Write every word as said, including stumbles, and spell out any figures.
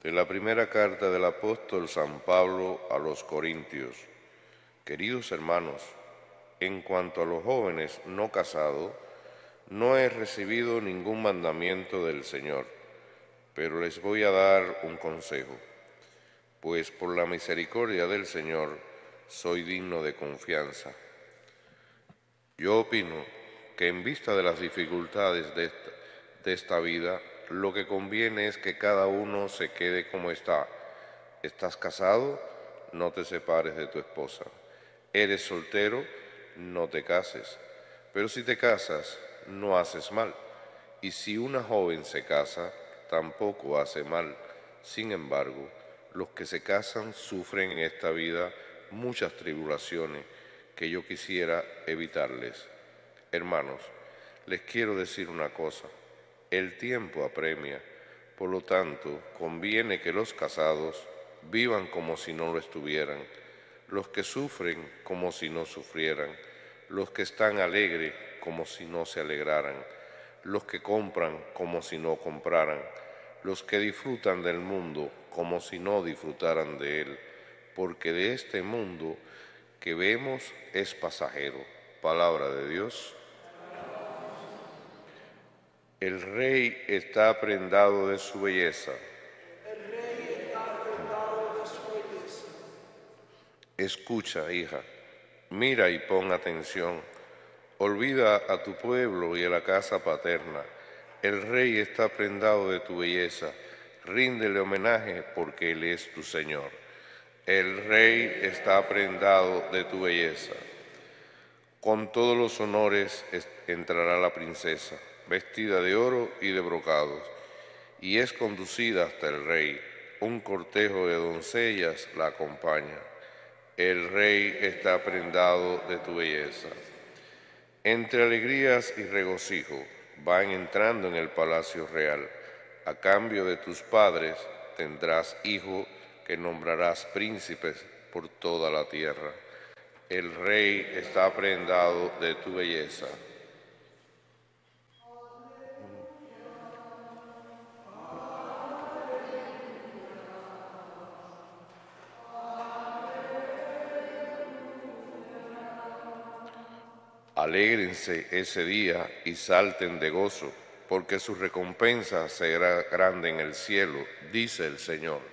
De la primera carta del apóstol San Pablo a los Corintios. Queridos hermanos, en cuanto a los jóvenes no casados, no he recibido ningún mandamiento del Señor, pero les voy a dar un consejo, pues por la misericordia del Señor soy digno de confianza. Yo opino que en vista de las dificultades de esta, de esta vida, lo que conviene es que cada uno se quede como está. ¿Estás casado? No te separes de tu esposa. ¿Eres soltero? No te cases. Pero si te casas, no haces mal. Y si una joven se casa, tampoco hace mal. Sin embargo, los que se casan sufren en esta vida muchas tribulaciones que yo quisiera evitarles. Hermanos, les quiero decir una cosa. El tiempo apremia, por lo tanto, conviene que los casados vivan como si no lo estuvieran, los que sufren como si no sufrieran, los que están alegres como si no se alegraran, los que compran como si no compraran, los que disfrutan del mundo como si no disfrutaran de él, porque de este mundo que vemos es pasajero. Palabra de Dios. El rey está prendado de su belleza. El rey está prendado de su belleza. Escucha, hija, mira y pon atención. Olvida a tu pueblo y a la casa paterna. El rey está prendado de tu belleza. Ríndele homenaje porque él es tu Señor. El rey está prendado de tu belleza. Con todos los honores entrará la princesa, vestida de oro y de brocados, y es conducida hasta el rey. Un cortejo de doncellas la acompaña. El rey está prendado de tu belleza. Entre alegrías y regocijo van entrando en el palacio real. A cambio de tus padres tendrás hijo que nombrarás príncipes por toda la tierra. El rey está prendado de tu belleza. Alégrense ese día y salten de gozo, porque su recompensa será grande en el cielo, dice el Señor.